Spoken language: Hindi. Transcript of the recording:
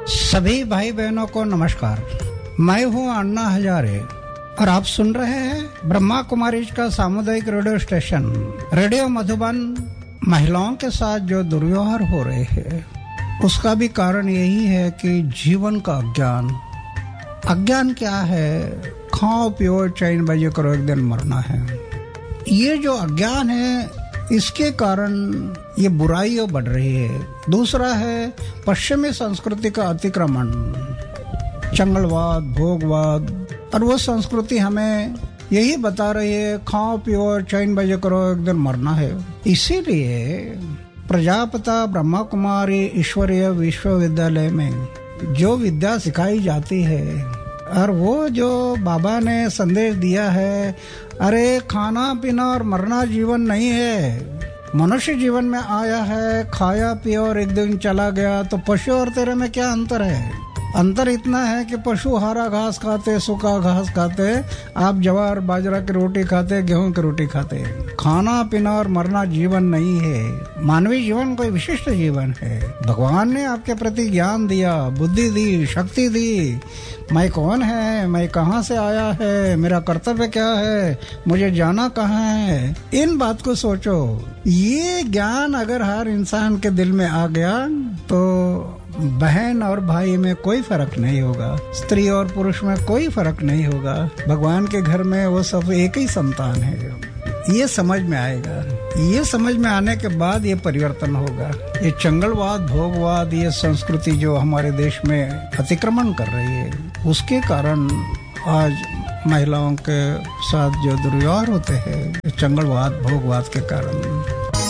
सभी भाई बहनों को नमस्कार। मैं हूं अन्ना हजारे और आप सुन रहे हैं ब्रह्मा कुमारी का सामुदायिक रेडियो स्टेशन रेडियो मधुबन। महिलाओं के साथ जो दुर्व्यवहार हो रहे हैं उसका भी कारण यही है कि जीवन का अज्ञान क्या है? खाओ पियो चैन बजे करो, एक दिन मरना है। ये जो अज्ञान है इसके कारण ये बुराइयां बढ़ रही है। दूसरा है पश्चिमी संस्कृति का अतिक्रमण, चंगलवाद, भोगवाद, और वो संस्कृति हमें यही बता रही है खाओ पियो चैन बजे करो, एक दिन मरना है। इसीलिए प्रजापिता ब्रह्मा कुमारी ईश्वरीय विश्वविद्यालय में जो विद्या सिखाई जाती है और वो जो बाबा ने संदेश दिया है, अरे खाना पीना और मरना जीवन नहीं है। मनुष्य जीवन में आया है, खाया पिया और एक दिन चला गया, तो पशु और तेरे में क्या अंतर है? अंतर इतना है कि पशु हरा घास खाते, सूखा घास खाते, आप ज्वार बाजरा की रोटी खाते, गेहूं की रोटी खाते। खाना पीना और मरना जीवन नहीं है। मानवीय जीवन कोई विशिष्ट जीवन है। भगवान ने आपके प्रति ज्ञान दिया, बुद्धि दी, शक्ति दी। मैं कौन है, मैं कहाँ से आया है, मेरा कर्तव्य क्या है, मुझे जाना कहाँ है, इन बात को सोचो। ये ज्ञान अगर हर इंसान के दिल में आ गया तो बहन और भाई में कोई फर्क नहीं होगा, स्त्री और पुरुष में कोई फर्क नहीं होगा। भगवान के घर में वो सब एक ही संतान है। ये समझ में आएगा। ये समझ में आने के बाद ये परिवर्तन होगा। ये चंगलवाद, भोगवाद, ये संस्कृति जो हमारे देश में अतिक्रमण कर रही है, उसके कारण आज महिलाओं के साथ जो दुर्व्यवहार होते हैं, चंगलवाद, भोगवाद के कारण।